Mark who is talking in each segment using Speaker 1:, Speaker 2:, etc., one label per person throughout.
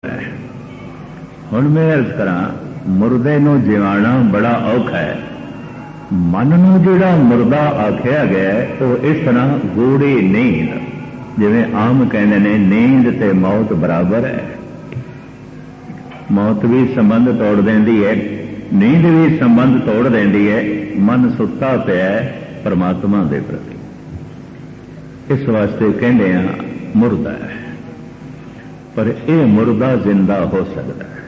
Speaker 1: हुण मैं अर्ज करा मुर्दे नूं जिवाना बड़ा औखा है। मन नूं जिहड़ा मुर्दा आख्या गया वो इस तरह गूढ़ी नींद, जिवें आम कहते ने नींद ते मौत बराबर है। मौत भी संबंध तोड़ देंदी है, नींद भी संबंध तोड़ देंदी है। मन सुता पिया परमात्मा दे प्रति, इस वास्ते कहते हैं मुर्दा है। पर यह मुर्दा जिंदा हो सकता है,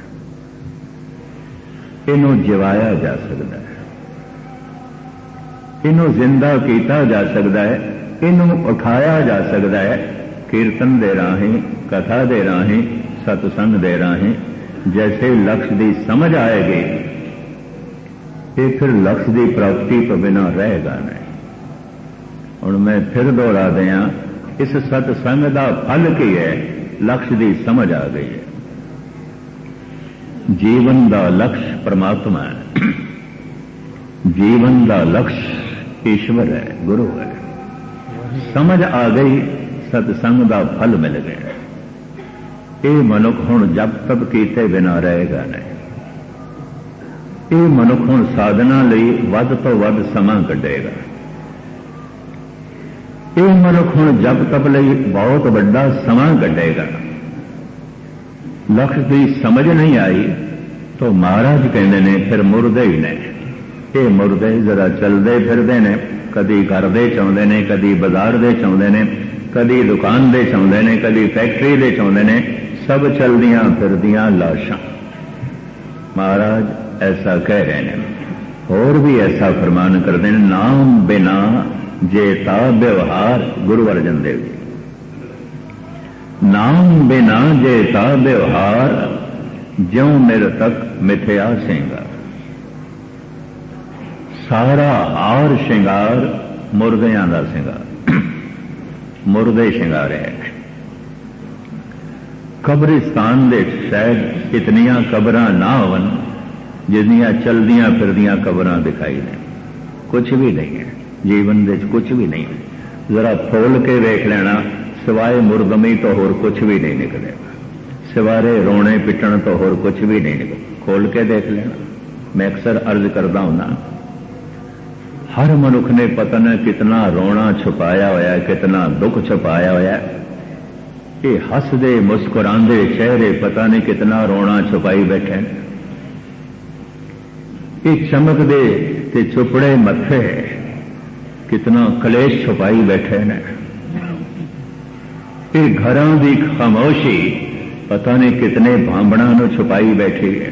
Speaker 1: इनू जिवाया जा सकता है, इनू जिंदा किया जा सकता है, इनू उठाया जा सकता है। कीर्तन दे राही, कथा दे राही, सत्संग दे राही जैसे लक्ष्य की समझ आएगी, ये फिर लक्ष्य की प्राप्ति तो बिना रहेगा नहीं। और मैं फिर दोहरा दिया, इस सत्संग का फल की है, लक्ष्य की समझ आ गई है। जीवन का लक्ष्य परमात्मा है, जीवन का लक्ष्य ईश्वर है, गुरु है। समझ आ गई, सत्संग का फल मिल गया। ये मनुख हुण जब तब कीते बिना रहेगा नहीं। ये मनुख हुण साधना लई वध तो वध समा कढेगा। ये मनुख हुण जब तब लई बहुत बड़ा समा कढेगा। लक्ष्य की समझ नहीं आई तो महाराज कहते ने फिर मुर्दे ही ने। ये मुर्दे जरा चलते फिरते ने, कदी घर दे चाहते ने, कदी बाजार दे चाहते ने, कदी दुकान दे चाहते ने, कदी फैक्ट्री दे चाहते ने, सब चलदियां फिरदियां लाशां। महाराज ऐसा कह रहे हैं। और भी ऐसा फरमान करते हैं, नाम बिना जेता व्यवहार। गुरु अर्जन देव जी, नाम बिना जेता व्यवहार, ज्यों मेरे तक मिथ्या सिंगार। सारा हार श्रृंगार मुर्दियां का श्रृंगार, मुर्दे श्रृंगार है। कब्रिस्तान दे शायद इतनियां कबरां ना होवन जितनियां चलदियां फिरदियां कबरां दिखाई दें। कुछ भी नहीं है जीवन दे, कुछ भी नहीं है। जरा खोल के देख लेना, सिवाय मुर्दमी तो होर कुछ भी नहीं निकलेगा, सिवारे रोने पिटन तो होर कुछ भी नहीं निकलेगा। खोल के देख लेना। मैं अक्सर अर्ज करता हूं ना, हर मनुख ने पता न कितना रोना छुपाया होया, कितना दुख छुपाया होया। ये हसदे मुस्कुरांदे चेहरे पता नहीं कितना रोना छुपाई बैठे। ये चमकदे ते चुपड़े मथे कितना कलेश छुपाई बैठे ने। ये घरां दी खामोशी पता नहीं कितने भांबणा नूं छुपाई बैठी है।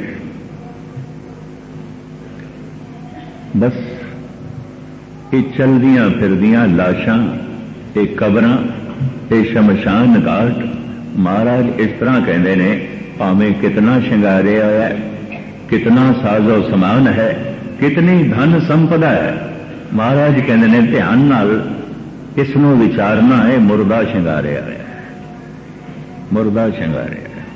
Speaker 1: बस ये चलदियां फिरदियां लाशां, ये कबरां, ये शमशान घाट। महाराज इस तरह कहते ने, भावें कितना श्रृंगारिया है, कितना साजो समान है, कितनी धन संपदा है, महाराज कहते ने ध्यान नाल इसनों विचारना है। मुर्दा श्रृंगारिया है, मुर्दा श्रृंगारिया है,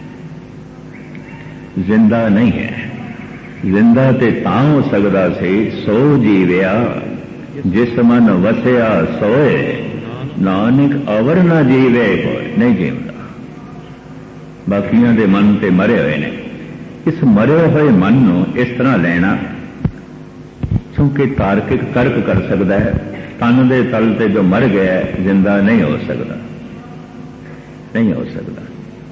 Speaker 1: जिंदा नहीं है। जिंदा ते तां हो सकदा सी, सो जीविया जिस मन वसिया सोए, नानक अवर ना जीवे कोई। नहीं जीवदा, बाकियां दे मन ते मरे हुए ने। इस मरे हुए मन नूं इस तरह लेना, क्योंकि तार्किक तर्क कर सकता है, तन दे तल ते जो मर गया है जिंदा नहीं हो सकता, नहीं हो सकता।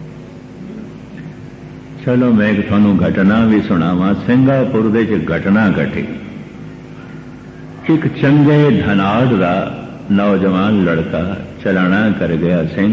Speaker 1: चलो मैं एक थानू घटना भी सुनावा। सिंगापुर दे च घटना घटी। एक चंगे धनाढ़ दा नौजवान लड़का चलाना कर गया सिंह।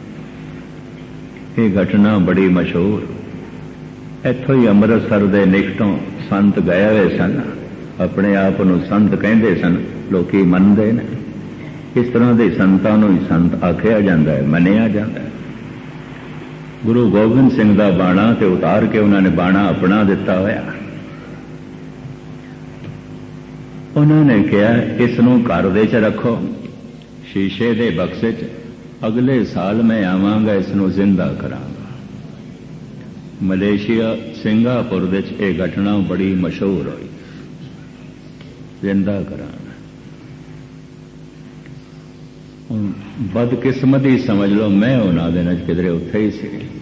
Speaker 1: ये घटना बड़ी मशहूर। इत्थों ही अमृतसर दे निकटों संत गए हुए सन, अपने आप को संत कहते सन, लोकी मनते ने। इस तरह के संतां नूं ही संत आख्या जाता है, मनिया जाता है। गुरु गोबिंद सिंह का बाणा ते उतार के उन्होंने बाणा अपना दिता होया। उन्होंने कहा इसनूं घर दे च रखो, शीशे दे बक्से च, अगले साल मैं आवांगा इसनूं जिंदा करांगा। मलेशिया सिंगापुर दे च यह घटना बड़ी मशहूर हुई, जिंदा करांगा। बदकिस्मती समझ लो, मैं उन्होंने दिनों किधरे उत्थे ही सी।